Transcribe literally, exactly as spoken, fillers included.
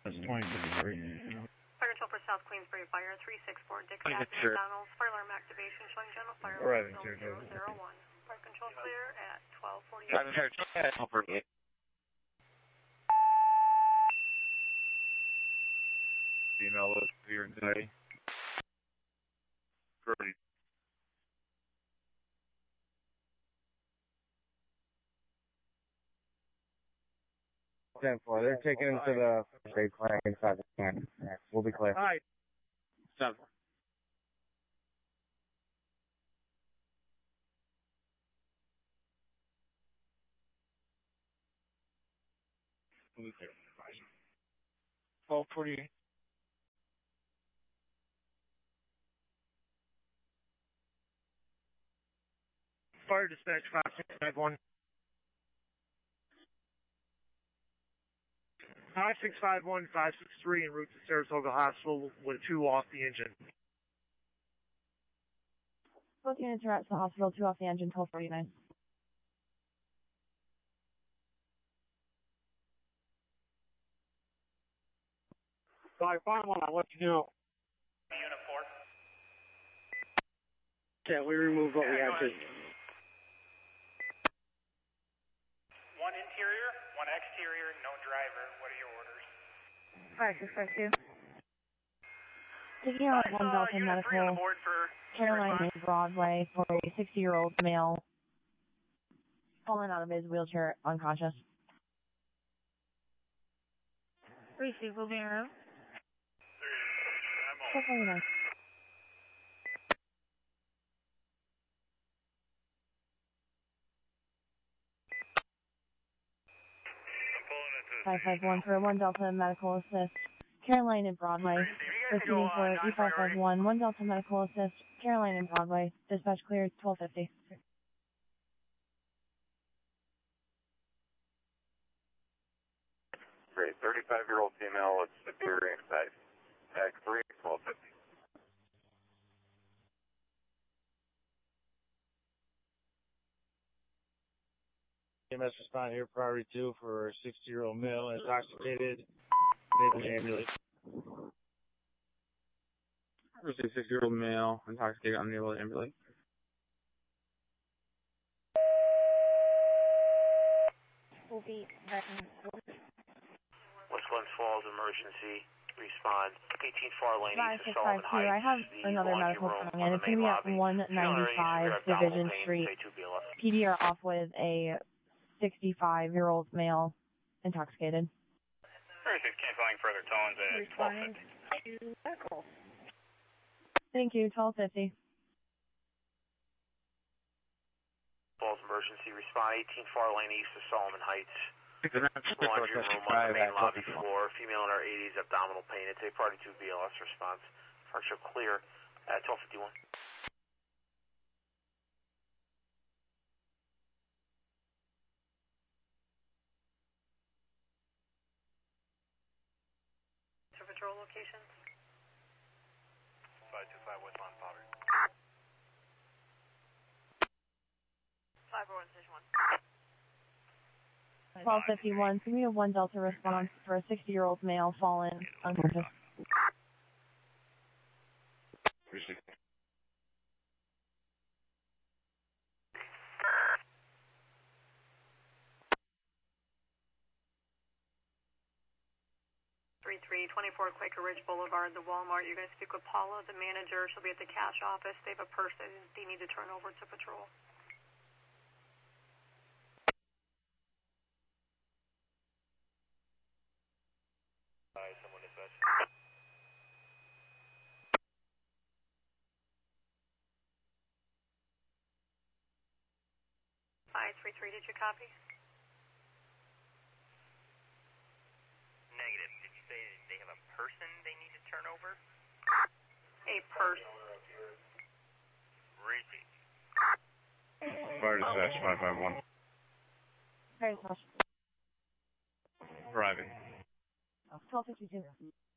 That's twenty-three. Fire control for South Queensbury Fire, three six four Dix Avenue, Sure. McDonald's. Fire alarm activation showing general fire Right, alarm sure, zero sure. zero one. Fire control clear at twelve forty-eight. Driving church. twelve forty-eight. Email list here today. Great. ten four, they're taking him to the state clinic inside the camp. We'll be clear. Hi. Seven. We'll be clear. twelve forty-eight. Fire dispatch five six five one. five six five one, five six three en route to Saratoga Hospital with two off the engine. Both units are at the hospital, two off the engine, twelve forty-nine. five five one, I'll let you know. Unit four. Yeah, we removed what we had to. One interior, one exterior, no driver. What are your orders? five six five two. Taking out one Delta Unit three on the Medical, board for Caroline Main Broadway for a sixty-year-old male fallen out of his wheelchair unconscious. Receive will be around. twelve forty-nine. five five one for one Delta Medical Assist, Caroline and Broadway. Proceeding for E five five one, one Delta Medical Assist, Caroline and Broadway. Dispatch cleared, twelve fifty. Great. thirty-five-year-old female with severe anxiety. Tag three, twelve fifty. E M S respond here, priority two for a sixty-year-old male, intoxicated, maybe ambulance. Receive sixty-year-old male, intoxicated, unable to ambulate. Will be West Glens Falls emergency response. eighteen far lane five east six of five Sullivan two. I Heights. have The another laundry medical room coming on in. the It's going to main be at lobby. one ninety-five Division Street. P D R off with a sixty-five-year-old male intoxicated. thirty-six canceling further tones at twelve fifty. Thank you, twelve fifty. Falls emergency response. eighteen far lane east of Solomon Heights. Laundry room on the main lobby floor. Female in her eighties, abdominal pain. It's a party two B L S response. Functional clear at twelve fifty-one. To patrol location. five two five Westbound Potter. five oh one station one. twelve fifty-one, give me a one Delta response for a sixty-year-old male fallen unconscious. three three twenty-four Quaker Ridge Boulevard, the Walmart. You're going to speak with Paula, the manager. She'll be at the cash office. They have a purse that they need to turn over to patrol. Hi, someone dispatch. five three three, did you copy? Negative. Did you say they have a person they need to turn over? A purse. Repeat. Fire dispatch five five one. Very much. Arriving. twelve fifty-two.